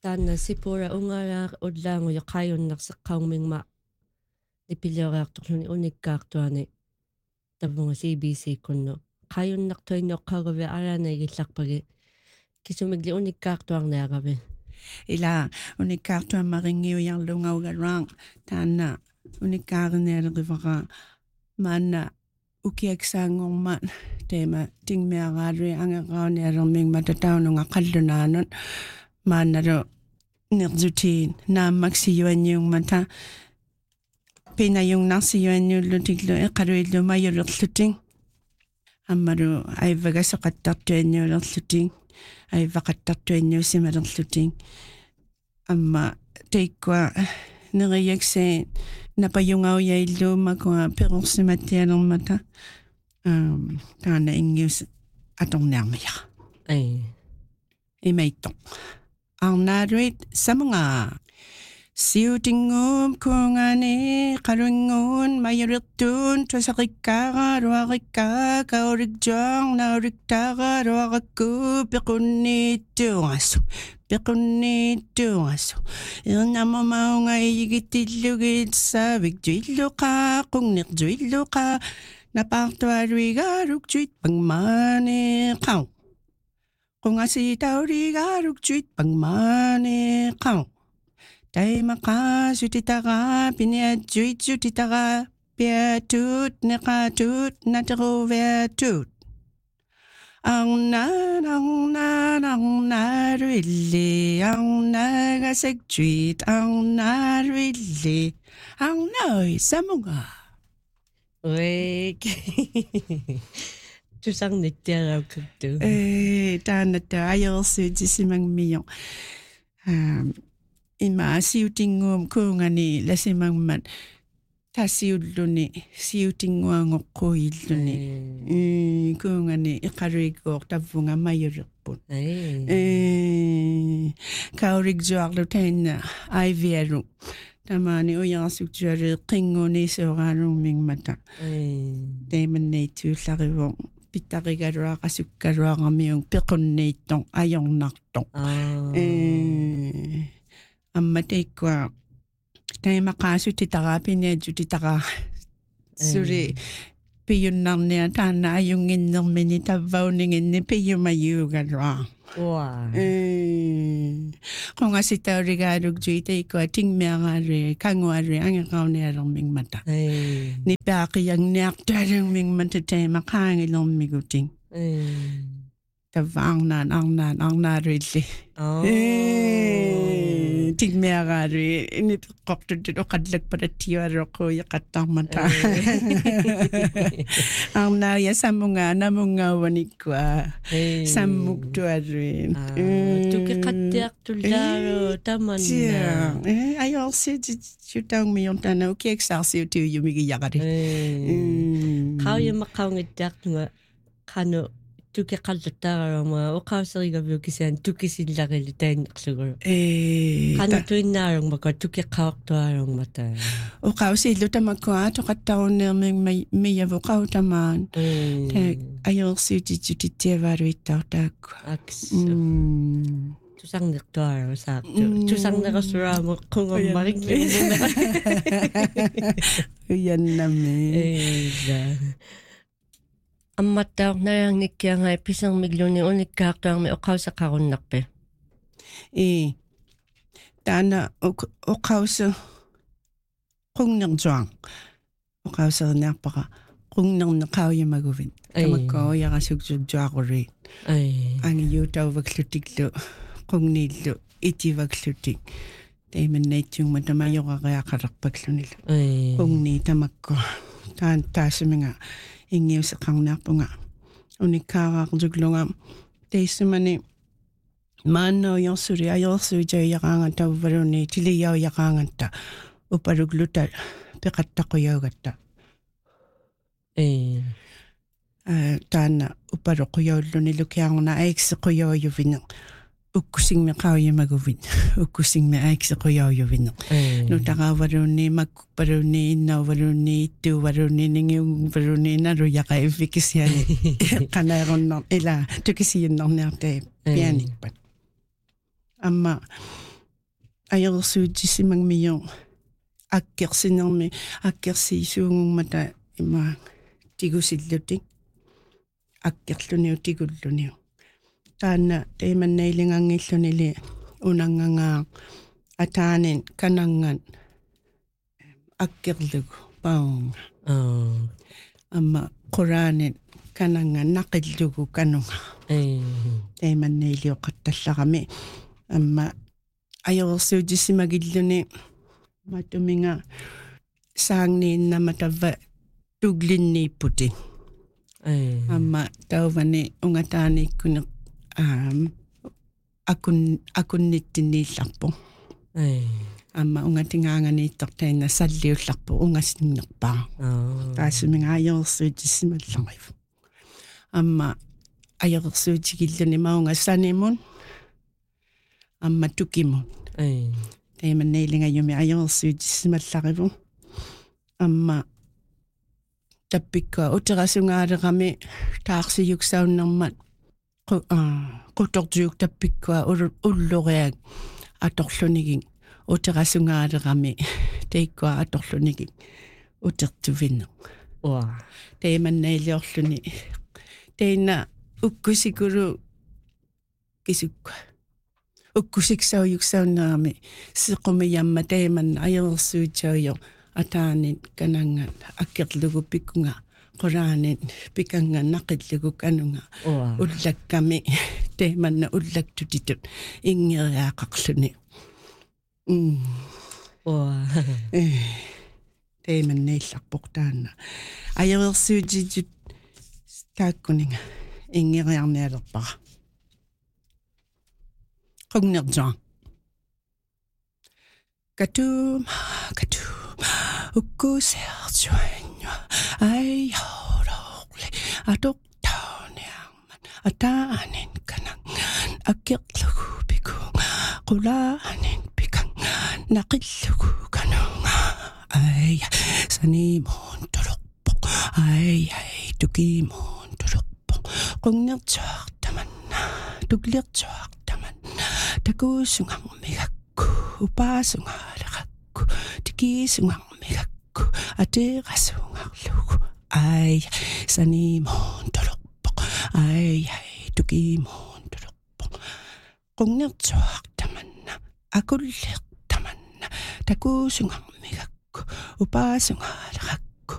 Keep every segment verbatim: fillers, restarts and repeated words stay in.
Taanna sipura ungaraaq ullaanguyo qaayunnarseqqaumingma ipilioriartorluni unikkaartuani tavunga C B C kunnu qaayunnartuinnoqqaruvi araana igillarpagi kisumigli unikkaartuarniaravi ila unikkaartuammaringiujarlungaugaruang taanna unikkaarinialerivara maanna ukiaksaangorma teema tingmiaraarui angeraunialermingma tataununga qallunaanut maannalo nirzutiin naammaksiyuanniungmata pinajungnarsijuanniullutiklu eqaluillumayulerluting аммалу аиввагасеқаттартуанниулерлутин аиввақаттартуанниусималерлутин амма тейккуа нерияксээ напаюнгауяиллууммакуа перорсиматтиалермата ам таана ингиус аторниармия ай имеитто арнааруит самунга siutingum kungani qalungun mayurirtuun tusaqikkaara ruarikka kaurikjong nauriktara ruarakku pequnniittuungassu pequnniittuungassu irnamamaunga igitillugitsaavik tuilluqaa qungnirtuilluqaa napartualuigaaruktuit pangmaani qau qungasitaurigaaruktuit pangmaani qau Taimaka sutitara piniatjuit sutitara piatut nekatut naterovertut. Ang nan ang nan ang narili ang nagasegjuit ang narili ang noy samunga. Wek tusang nittiaraukuttu Eh taanata ajorsuutisimang miyong. Um Ima siutingum kungani lasimangmat tasiulluni siutinguangoqquilluni eh kungani iqariguuq tavvunga mayulerput eh kaurigjuarlu tainna aiviaru tamani uyarsuktuari qinguni sooraalummingmata eh teimanneitsiullarivu pittarigaluaqasukkaluaqamiung pequnniittong ajornartoq eh amma teikwa taima qaasutitara piniajutitara suri piyunnarnia taanna ajunginnermini tavvauninginni piyumayuugalua wa eh qongasitaurigaalukjui teikwa tingmiaraari kanguari angeraunialermingmata eh nipaaqiyangniartualungmingmata taima qaangilormiguting eh tavvaarnaan arnaan arnaaruilli eh tingmiaraari nipeqqortut oqallakpalattiuaroquiqattarmata arnaa yasamunga namungaavanikua sammuktuaruin tukiqattiartullaaru tamanna eh ajorsit jutangmiortana ukiaksarsiutiuyumigiyaqari qauyamaqqaungittiartunga qanu tukiqallattaarama oqauserigaviu kisian tukisillaqili tainneqluguru eh qanu tuinnaarungmaka tukiqqaortuarungmata oqausiillutamakua toqattarunneerming miyavuqautamaan ta ajorsiutitsutittiavaaluittaartaakku aks tusarnertuaru saaqtu tusarnerasuraamo qungormariklimuna uyannami eilla амматтаарнаярниккиангаа писермиглуни униккаартуарми оқаусақаруnnarpi э таана оқауса qungnerntuang оқаусерниарпара qungnernеқауйамагувин тамаккаоярасуксутсуақури ай ангиутауваклутиклу qungniillu итиваклутик тайманнаитсугма тамайорариақалерпаклунилу ай qungni таmakku таан таасиминга ингиусеқарниарпунга униккаараақутуклунга тейсмани маанно йорсури аёрсуитаяагаанга таввалуни тилияуягаангатта упалуглута пеқаттақуяугатта э а таана упалуқуяуллуни лукиарна аиксеқуяуювине уккусингмеқауйамагувит уккусингме аиксеқуяуювине нутараавалуунни маккуппалуунни иннаувалуунни иттуувалуунни нингиунгвалуунни налуяқаиввикисиани қанаеруннер ила тукисиюннерниартай пианикпат амма ajorsuutisimangmiyo akkersinermi akkersiisuungummata ima tigusillutik akkerluniu tigulluniu taanna teimannailingaangillunili unangangaa ataanin kanangan akkerlugu paunga Oh. amma quraanin kanangan naqillugu kanunga Ei. teimannaiilioqattallaqami amma ajorsuutisimagilluni matuminga saangniinnama tavva tuglinniipputi Ei. amma tauvani ungataaniikkune um akun akunnittinniillarpu Ei. amma ungatingaanganiittortaina salliullarpu ungasinnerpaa Oh. taasuminga ajorsuutissimallangivu amma ajorsuutigilluni maunga sanimun amma tukimun Ei. teimannailingaayumi ajorsuutissimallaqivu amma tappikka uterasungaaleqami taarsiyuksaunnermat qu a qutortuuk tappikkua ulloriak atorlunigin uterasungaaleqami teikkua atorlunigin utertuvinne Wow. teimannaiiliorluni teina ukkusikulu kisukka ukkusiksaujuksaunerami sequmiyamma teimanna ajorsuutiayo ataanin kanangan akkerlugu pikkunga quraanin pikangan naqillugu kanunga Wow. ullakkami teimanna ullaktutitut ingeriaqarluni mm Wow. teimannaillarpoq taanna ajerersuutitut taakkuninga ingeriarnialerpara qugnerjaa katum katum ukkusertuanna aihaurorli atortauniarman ataanin kanangan akkerlugu pikunga qulaanin pikangan naqillugu kanunga ai sanimun tolorpoq ai ai tukimun tolorpoq qugnertuartamanna tuklertuartamanna takuusungarmigakku upaasungaaleqakku tikiisungarmigakku ateerasuungarlugu ai sanimun tolorpoq ai ai tukimun tolorpoq qugnertuartamanna akullertamanna takuusungarmigakku upaasungaaleqakku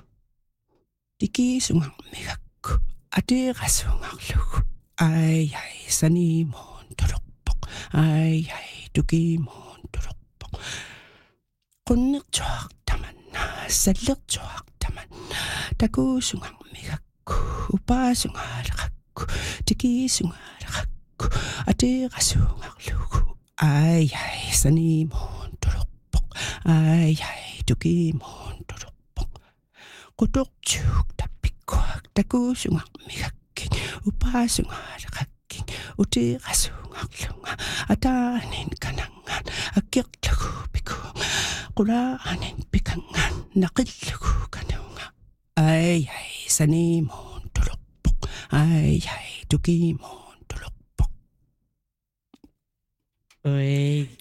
tikiisungarmigakku ateerasuungarlugu ai ai sanimun tolorpoq ai ai tukimun tolorpoq qunnertuartamanna sallertuartamanna takuusungarmigakku upaasungaaleqakku tikiisungaaleqakku ateerasuungarlugu ai ai sanimun tolorpoq ai ai tukimun tolorpoq qutortuuk tappikkuak takuusungarmigakkin upaasungaaleqakkin uteerasuungarlunga ataanin kanangan akkerlugu pikunga qulaanin pikangan naqillugu kanunga ai ai sanimun tolorpoq ai ai tukimun tolorpoq Oik.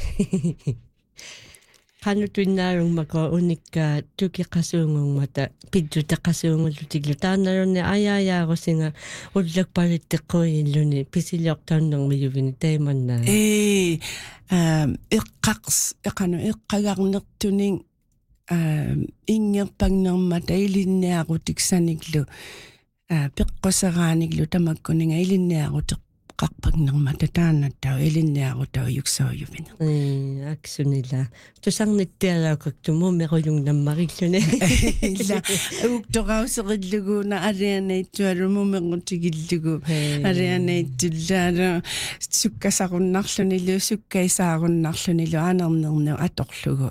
Qanutuinnaarung mako unikka tukiqasuungungmata piddutaqasuungullutiglu taanarunni ayaayaarusinga ullakpalitteqquiilluni pisiliortaunnermiyuvini teimannaa. ee um eqqaqs eqanu eqqagarnertuning um ingerpagnermata ilinniarutiksaniglu а пеққусерааниглу тамаккунинга илинниарутеқ qarpagnermata taanattau ilinniarutau yuksauйuvina э аксунила тусарниттиалаакактуму мерулунгнаммариллуни illa уктораусериллугуна алианаитсуалуму меқутигиллугу алианаиттуллаала суккасаруннарлунилу суккаисааруннарлунилу аанернернеу аторлугу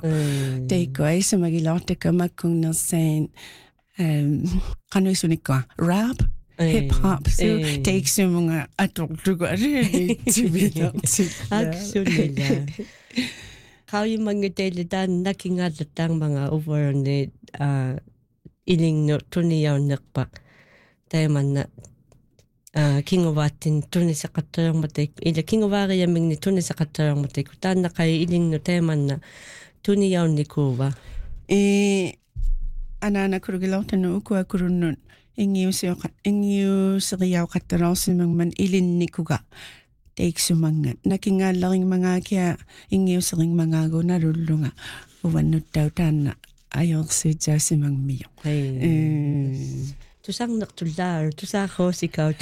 тейкуайсамагилаортакамаккунгнерсаин эм кануисуникка rap hip hop so take some atorlugu alианаитсувилэртик аксунила qauyimangutaili taan nakingaallataangmanga uvorni a ilingnu tuniyaunnerpa taimanna а кингувааттин тунисақаттарматик ила кингуваариаммигни тунисақаттарматик тааннақай илингну тааманна тунияунникуува э анаана кургилортану укуакуруннут ингиусиоқа ингиусериауқатталаарсимагман илинникуга таиксумангат накингааллерингмагаакиа ингиусерингмагаагуналуллунга уваннуттау таанна ajorsuutsaasimaŋmiu tusarnertullaaru tusaarruusikaut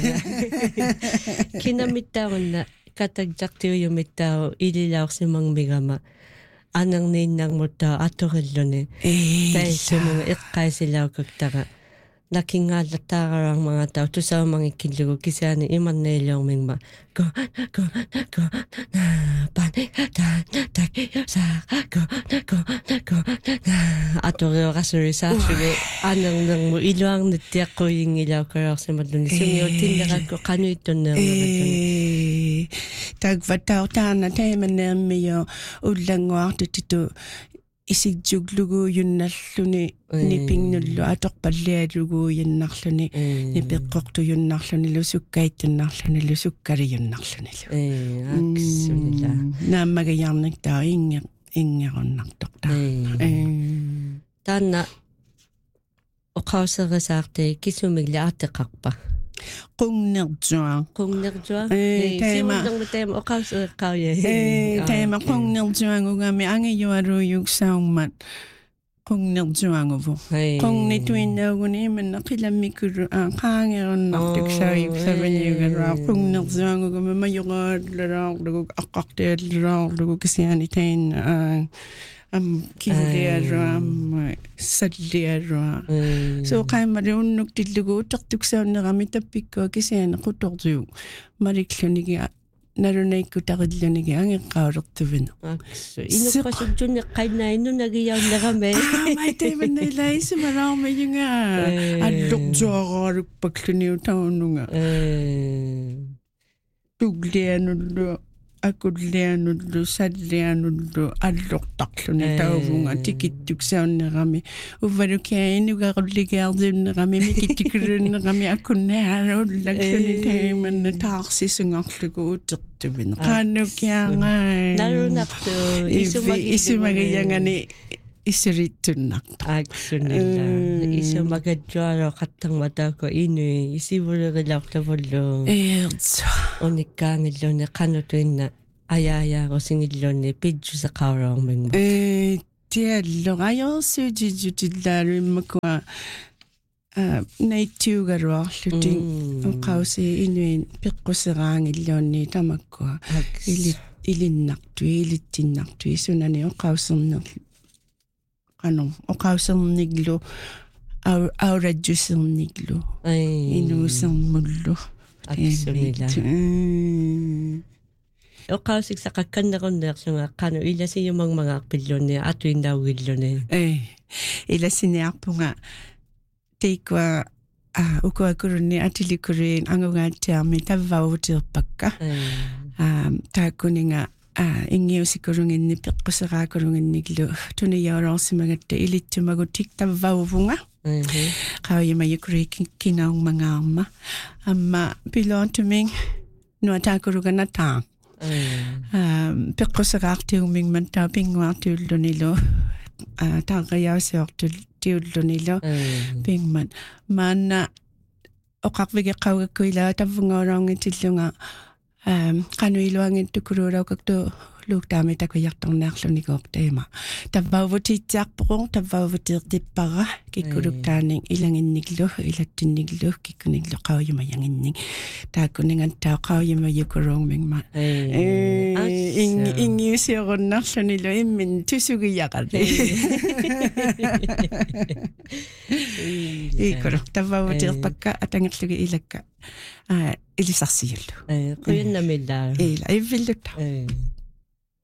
kinamittaarunna katakjartiuyumittaaru ililaorsimangmigama anerniinnarmuttaa atorilluni taissumunga eqqaisilaukактара nakingaallattaarararmanga tau tusaumangikkillugu kisaani imarniiliormingma ko ko ko pan ta ta sa ko ko ko atoriorasurisaarsugu anernermu iluarnittiaqquyingilaukaraarsimalluni suniutinnerakku qanuittunneerneratuни tagvattaartaana taimanneermio ullanguartutitu isijjuglugu yunnalluni nipinnullu atorpallialugu yunnarluni nipeqqortu yunnarluni lusukkaittunnarluni lusukkaliunnarluni э аксунила нааммагаяарниктаа инге ингеруnnartorta э таанна оқаусерисаарти кисумигли аартеқарпа qunnertua qunnertua э тайма тайма оқаусеққауя э тайма qunnertuangugami angiyuaruuyuksaummat qunnertuanguvu qungnituinnauгuni иманна қиламмикулу аа qaangerunnartiksaayuksavaniugaraa qunnertuangugami majoraallaraallugu aqqartiallaraалlugu kisiani tainna am kiuliarua am salliarua so qaimari unnuk tillugu utertuksaunnerami tappikko kisiani qutortuu maliklunigi nalunaikku tarillunigi angeqqaulertuvina inupasuttunni qainna innunagiyaunnerame mai taimannaila isumalaarmayunga allortuaraalukpakluniu taununga tuglianullu akullianullu sallianullu allortarluni tauvunga tikittuksaunnerami uvvalukiainugarulligiardiunnerami mikittikulunnerami akunnaanaullakluni taimanna taarsisungarlugu utertuvina qaannukiaangai narunartu isumagiyangani isurittunnarta аксунила исумагаджуаро қаттарматаако инуи исивулериlaartavullu eertsu униккаангиллуни qanуtuинна аяаяарусингиллуни питсусеқаулоормингма э тиаллораайорсуутижутиллааруиммакуа а нейтиугаруарлутин оқауси инуин пеққусераангиллуунни тамаккуа или илиннартуи илиттиннартуи сунани оқаусернерлу ano oqauserniglу au auraджусерниглу инуусермуллу аксунила оqausik saqakkannerunneersunga qanu ilasiumangmagaarpillunni atuinnauгиллуни э иласиниарпунга тейква а укуакурунни атиликурин ангугаатиарми тавваувутиерпакка а тааккунинга а ингиусикулунгинни пеққусераакулунгинниглу тунияолоорсимагатта илитсумагутик тавваувунга qauyima yukrikin kinaungmangаарma amma pilottuming nuataakuluganata um peqquseraartiumingman taapinguartiullunilu taaqayaasiortul tiullunilu pingman maanna oqarvigeqqaugakkuila tavvungaoloorngitillunga um qanuiluangittukuluulaukaktu luuktaami takujartornaarlunikoortaima tavvauvutiitsiarpoqor tavvauvutiirtippara kikkuluktaanning ilanginniklu ilattinniklu kikkunniklu qauyumayanginning taakkuningattao qauyumayukuluungmingma ing ingiusiorunnaarlunilu immin tusugiyaqali ikulu tavvauvutiirpakka atangillugi ilakka а илисарсиуллу э куйуннамиллаа ила иввиллутта